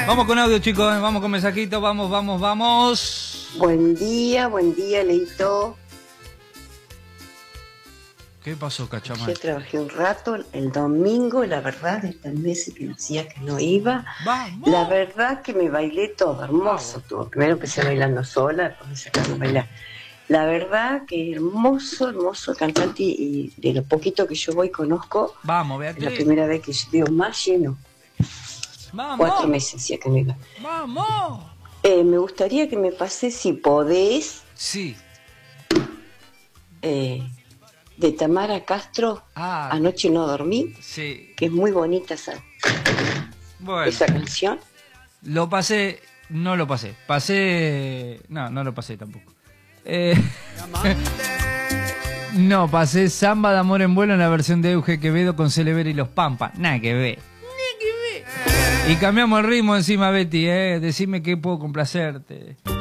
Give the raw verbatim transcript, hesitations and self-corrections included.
Vamos con audio, chicos, ¿eh? Vamos con mensajitos, vamos, vamos, vamos. Buen día, buen día, Leito. ¿Qué pasó, Cachamán? Yo trabajé un rato el domingo, la verdad, estas meses que decía que no iba. ¡Vamos! La verdad que me bailé todo, hermoso todo. Primero empecé bailando sola, después me sacaron a bailar. La verdad que hermoso, hermoso cantante, y de lo poquito que yo voy conozco, Vamos, es la Beatriz. primera vez que yo veo más lleno. Vamos. Cuatro meses decía que no iba. Vamos. Eh, me gustaría que me pases, si podés, Sí. eh, de Tamara Castro, Ah. Anoche no dormí, Sí. que es muy bonita esa, Bueno. esa canción. Lo pasé, no lo pasé. Pasé... No, no lo pasé tampoco. Eh... no, pasé Samba de Amor en Vuelo en la versión de Euge Quevedo con Celeber y los Pampas. Nada que ver. Nada que ver. Y cambiamos el ritmo encima, Betty, ¿eh? Decime que puedo complacerte.